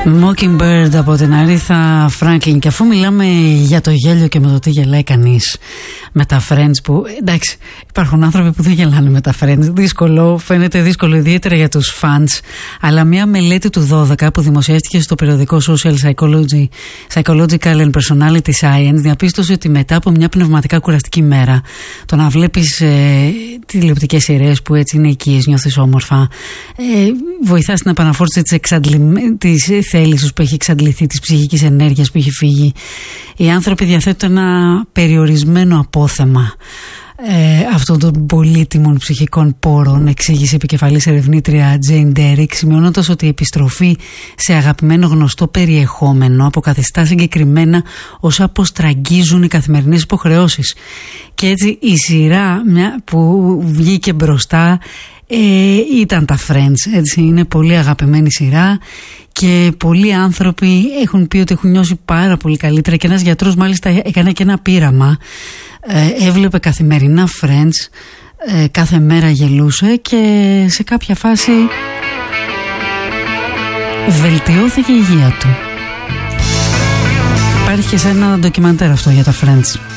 Mockingbird από την Aretha Franklin. Και αφού μιλάμε για το γέλιο και με το τι γελάει κανείς με τα Friends, που εντάξει, υπάρχουν άνθρωποι που δεν γελάνε με τα Friends. Δύσκολο, φαίνεται δύσκολο, ιδιαίτερα για τους fans. Αλλά μια μελέτη του 12 που δημοσιεύτηκε στο περιοδικό Social Psychological and Personality Science διαπίστωσε ότι μετά από μια πνευματικά κουραστική μέρα, το να βλέπεις τηλεοπτικές σειρές που έτσι είναι οικίες, νιώθεις όμορφα, βοηθά στην επαναφόρτιση της θέλησης που έχει εξαντληθεί, της ψυχικής ενέργειας που έχει φύγει. Οι άνθρωποι διαθέτουν ένα περιορισμένο απόθεμα αυτών των πολύτιμων ψυχικών πόρων, εξήγησε επικεφαλής ερευνήτρια Jane Derrick, σημειώνοντας ότι η επιστροφή σε αγαπημένο γνωστό περιεχόμενο αποκαθιστά συγκεκριμένα όσα αποστραγγίζουν οι καθημερινές υποχρεώσεις. Και έτσι η σειρά που βγήκε μπροστά ήταν τα Friends. Έτσι, είναι πολύ αγαπημένη σειρά και πολλοί άνθρωποι έχουν πει ότι έχουν νιώσει πάρα πολύ καλύτερα, και ένας γιατρός μάλιστα έκανε και ένα πείραμα. Έβλεπε καθημερινά Friends, κάθε μέρα γελούσε και σε κάποια φάση βελτιώθηκε η υγεία του. Υπάρχει και σε ένα ντοκιμαντέρ αυτό για τα Friends.